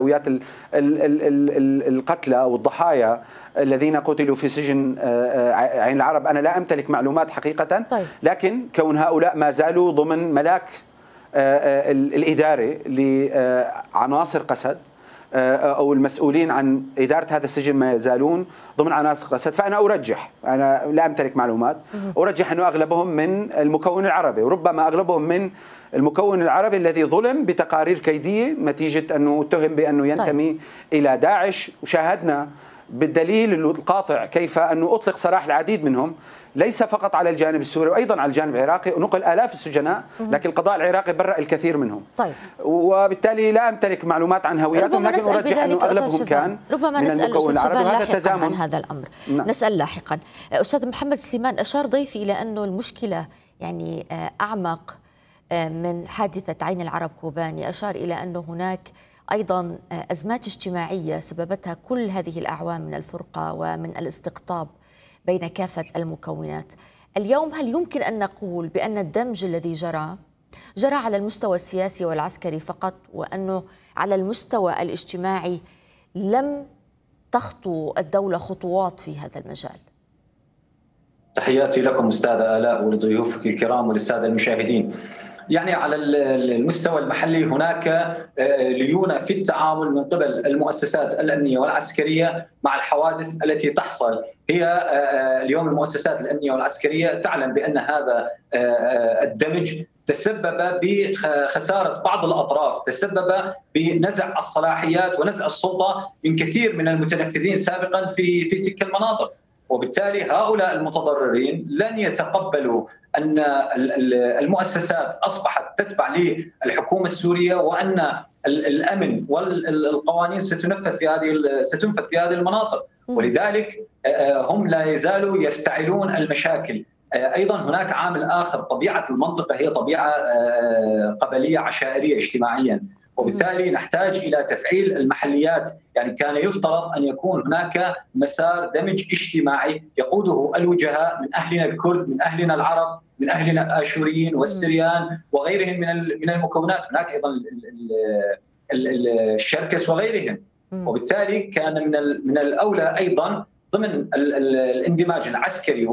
هويات القتلى أو الضحايا الذين قتلوا في سجن عين العرب. أنا لا أمتلك معلومات حقيقة، طيب. لكن كون هؤلاء ما زالوا ضمن ملاك الإدارة لعناصر قسد أو المسؤولين عن إدارة هذا السجن ما يزالون ضمن عناصر قسد، فأنا أرجح، أنا لا أمتلك معلومات، أرجح أنه أغلبهم من المكون العربي، وربما أغلبهم من المكون العربي الذي ظلم بتقارير كيدية نتيجة أنه اتهم بأنه ينتمي إلى داعش. وشاهدنا بالدليل القاطع كيف أنه أطلق سراح العديد منهم، ليس فقط على الجانب السوري وأيضا على الجانب العراقي، ونقل آلاف السجناء، لكن القضاء العراقي برأ الكثير منهم. طيب. وبالتالي لا أمتلك معلومات عن هوياتهم، لكن أرجح أنه أغلبهم كان ربما من نسأل المكون أستاذ العربي، وهذا لاحقا تزامن عن هذا الأمر. نعم. نسأل لاحقا. أستاذ محمد سليمان، أشار ضيفي إلى أنه المشكلة يعني أعمق من حادثة عين العرب كوباني، أشار إلى أنه هناك أيضا أزمات اجتماعية سببتها كل هذه الأعوام من الفرقة ومن الاستقطاب بين كافة المكونات. اليوم هل يمكن أن نقول بأن الدمج الذي جرى على المستوى السياسي والعسكري فقط، وأنه على المستوى الاجتماعي لم تخطو الدولة خطوات في هذا المجال؟ تحياتي لكم أستاذة آلاء ولضيوفك الكرام وللسادة المشاهدين. يعني على المستوى المحلي هناك ليونة في التعامل من قبل المؤسسات الأمنية والعسكرية مع الحوادث التي تحصل. هي اليوم المؤسسات الأمنية والعسكرية تعلم بأن هذا الدمج تسبب بخسارة بعض الأطراف، تسبب بنزع الصلاحيات ونزع السلطة من كثير من المتنفذين سابقا في تلك المناطق. وبالتالي هؤلاء المتضررين لن يتقبلوا أن المؤسسات أصبحت تتبع للحكومة السورية، وأن الأمن والقوانين ستنفذ في هذه المناطق. ولذلك هم لا يزالوا يفتعلون المشاكل. أيضا هناك عامل آخر، طبيعة المنطقة هي طبيعة قبلية عشائرية اجتماعيا، وبالتالي نحتاج إلى تفعيل المحليات. يعني كان يفترض أن يكون هناك مسار دمج اجتماعي يقوده الوجهاء من أهلنا الكرد، من أهلنا العرب، من أهلنا الآشوريين والسريان وغيرهم من المكونات. هناك أيضا الشركس وغيرهم. وبالتالي كان من الأولى أيضا ضمن الاندماج العسكري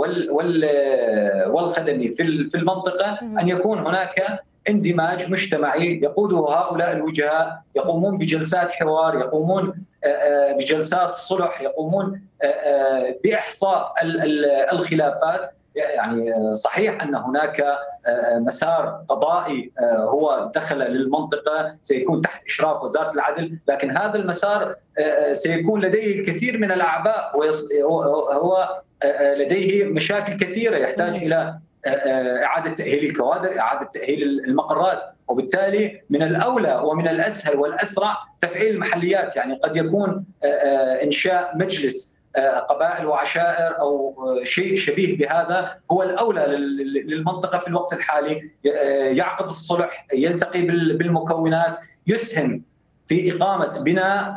والخدمي في المنطقة أن يكون هناك اندماج مجتمعي يقوده هؤلاء الوجهاء، يقومون بجلسات حوار، يقومون بجلسات صلح، يقومون بإحصاء الخلافات. يعني صحيح أن هناك مسار قضائي هو دخل للمنطقة سيكون تحت إشراف وزارة العدل، لكن هذا المسار سيكون لديه الكثير من الأعباء، وهو لديه مشاكل كثيرة يحتاج إلى إعادة تأهيل الكوادر، إعادة تأهيل المقرات. وبالتالي من الأولى ومن الأسهل والأسرع تفعيل المحليات. يعني قد يكون إنشاء مجلس قبائل وعشائر أو شيء شبيه بهذا هو الأولى للمنطقة في الوقت الحالي، يعقد الصلح، يلتقي بالمكونات، يسهم في إقامة بناء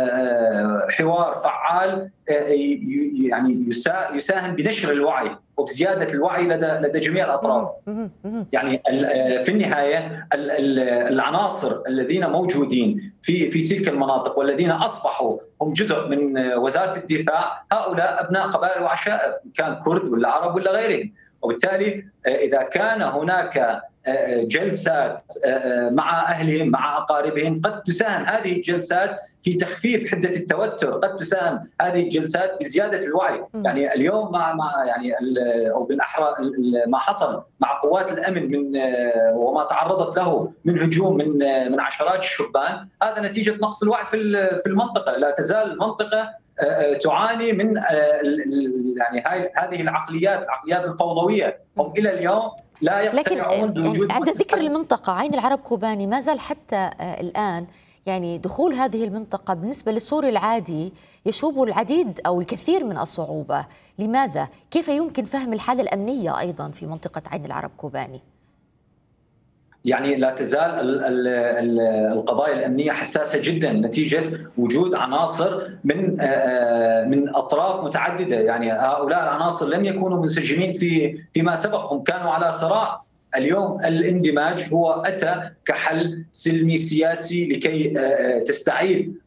حوار فعال، يعني يساهم بنشر الوعي وبزيادة الوعي لدى جميع الأطراف. يعني في النهاية العناصر الذين موجودين في تلك المناطق والذين أصبحوا هم جزء من وزارة الدفاع هؤلاء أبناء قبائل وعشائر، كان كرد ولا عرب ولا غيرهم. وبالتالي إذا كان هناك جلسات مع أهلهم مع أقاربهم، قد تساهم هذه الجلسات في تخفيف حدة التوتر، قد تساهم هذه الجلسات بزيادة الوعي. يعني اليوم مع يعني أو بالأحرى ما حصل مع قوات الأمن من وما تعرضت له من هجوم من عشرات الشبان، هذا نتيجة نقص الوعي في المنطقة. لا تزال المنطقة تعاني من يعني هذه العقليات الفوضوية. هم إلى اليوم لا يقتنعون بوجود يعني عند ذكر المنطقة عين العرب كوباني، ما زال حتى الآن يعني دخول هذه المنطقة بالنسبة للسوري العادي يشوب العديد أو الكثير من الصعوبة. لماذا؟ كيف يمكن فهم الحالة الأمنية أيضا في منطقة عين العرب كوباني؟ يعني لا تزال القضايا الأمنية حساسة جدا نتيجة وجود عناصر من أطراف متعددة. يعني هؤلاء العناصر لم يكونوا منسجمين فيما سبق، هم كانوا على صراع. اليوم الاندماج هو أتى كحل سلمي سياسي لكي تستعيد